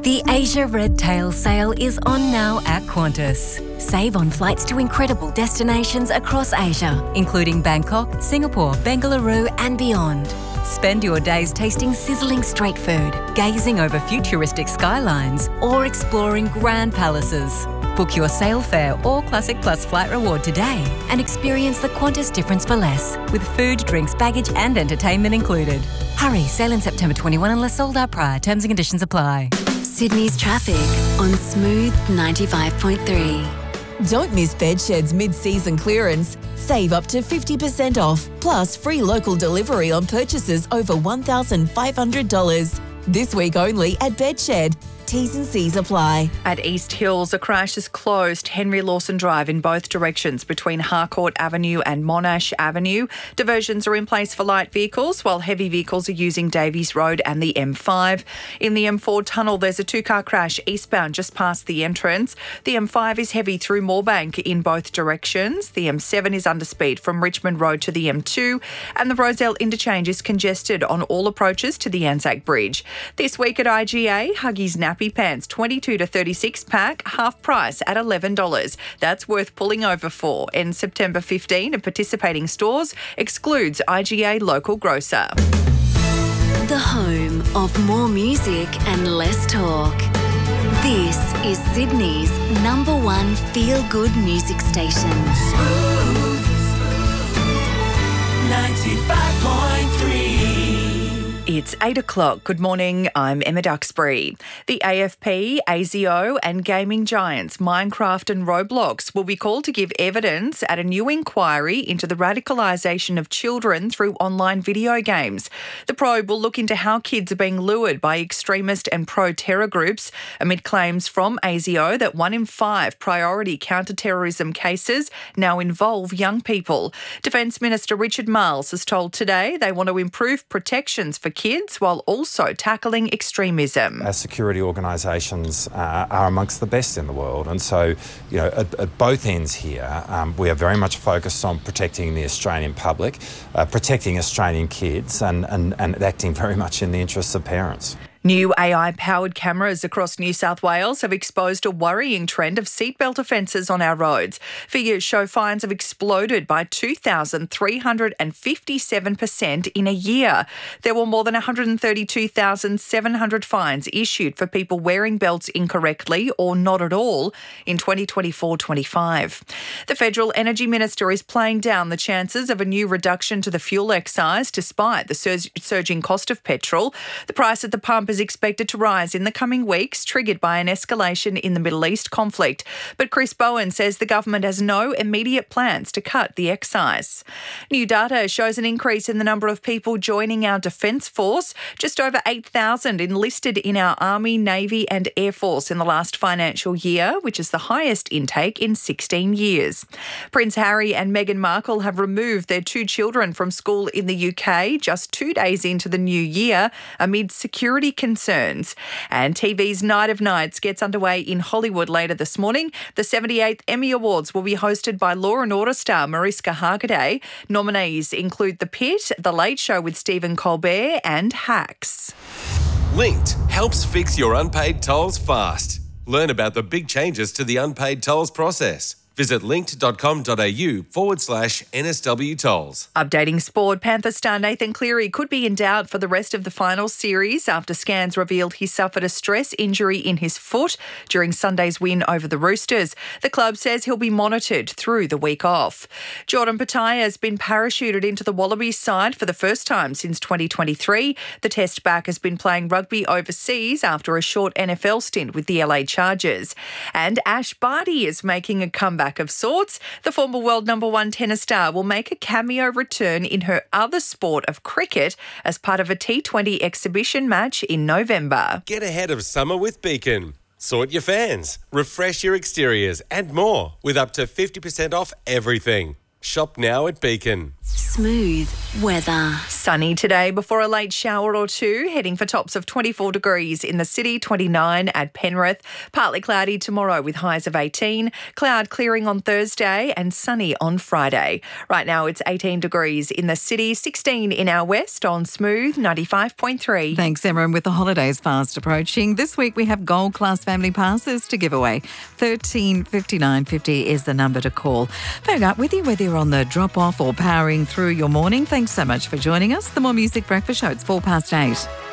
The Asia Red Tail sale is on now at Qantas. Save on flights to incredible destinations across Asia, including Bangkok, Singapore, Bengaluru and beyond. Spend your days tasting sizzling street food, gazing over futuristic skylines or exploring grand palaces. Book your sale fare or Classic Plus flight reward today and experience the Qantas difference for less, with food, drinks, baggage and entertainment included. Hurry, sale in September 21 unless sold out prior. Terms and conditions apply. Sydney's traffic on Smooth 95.3. Don't miss Bedshed's mid-season clearance. Save up to 50% off, plus free local delivery on purchases over $1,500. This week only at Bedshed. T's and C's apply. At East Hills, a crash has closed Henry Lawson Drive in both directions between Harcourt Avenue and Monash Avenue. Diversions are in place for light vehicles, while heavy vehicles are using Davies Road and the M5. In the M4 tunnel, there's a two-car crash eastbound just past the entrance. The M5 is heavy through Moorebank in both directions. The M7 is under speed from Richmond Road to the M2, and the Rozelle interchange is congested on all approaches to the Anzac Bridge. This week at IGA, Huggies Nappy Pants 22 to 36 pack, half price at $11. That's worth pulling over for. Ends September 15 at participating stores. Excludes IGA local grocer. The home of more music and less talk. This is Sydney's number one feel-good music station. Smooth 95.3. It's 8 o'clock. Good morning. I'm Emma Duxbury. The AFP, ASIO and gaming giants Minecraft and Roblox will be called to give evidence at a new inquiry into the radicalisation of children through online video games. The probe will look into how kids are being lured by extremist and pro-terror groups amid claims from ASIO that 1 in 5 priority counter-terrorism cases now involve young people. Defence Minister Richard Marles has told Today they want to improve protections for kids while also tackling extremism. Our security organisations are amongst the best in the world, and so, at both ends here, we are very much focused on protecting the Australian public, protecting Australian kids and acting very much in the interests of parents. New AI-powered cameras across New South Wales have exposed a worrying trend of seatbelt offences on our roads. Figures show fines have exploded by 2,357% in a year. There were more than 132,700 fines issued for people wearing belts incorrectly or not at all in 2024-25. The Federal Energy Minister is playing down the chances of a new reduction to the fuel excise despite the surging cost of petrol. The price at the pump is expected to rise in the coming weeks, triggered by an escalation in the Middle East conflict. But Chris Bowen says the government has no immediate plans to cut the excise. New data shows an increase in the number of people joining our Defence Force. Just over 8,000 enlisted in our Army, Navy and Air Force in the last financial year, which is the highest intake in 16 years. Prince Harry and Meghan Markle have removed their 2 children from school in the UK just 2 days into the new year amid security concerns. And TV's Night of Nights gets underway in Hollywood later this morning. The 78th Emmy Awards will be hosted by Law & Order star Mariska Hargitay. Nominees include The Pit, The Late Show with Stephen Colbert and Hacks. Linked helps fix your unpaid tolls fast. Learn about the big changes to the unpaid tolls process. Visit linked.com.au/NSW tolls. Updating sport, Panther star Nathan Cleary could be in doubt for the rest of the final series after scans revealed he suffered a stress injury in his foot during Sunday's win over the Roosters. The club says he'll be monitored through the week off. Jordan Petaia has been parachuted into the Wallabies side for the first time since 2023. The test back has been playing rugby overseas after a short NFL stint with the LA Chargers. And Ash Barty is making a comeback of sorts. The former world number 1 tennis star will make a cameo return in her other sport of cricket as part of a T20 exhibition match in November. Get ahead of summer with Beacon. Sort your fans, refresh your exteriors and more with up to 50% off everything. Shop now at Beacon. Smooth weather. Sunny today before a late shower or two, heading for tops of 24 degrees in the city, 29 at Penrith. Partly cloudy tomorrow with highs of 18. Cloud clearing on Thursday and sunny on Friday. Right now it's 18 degrees in the city, 16 in our west on Smooth 95.3. Thanks, Emma. And with the holidays fast approaching, this week we have Gold Class Family Passes to give away. 135950 is the number to call. Back up with you whether you're on the drop-off or powering through your morning. Thanks so much for joining us. The More Music Breakfast Show, it's 8:04.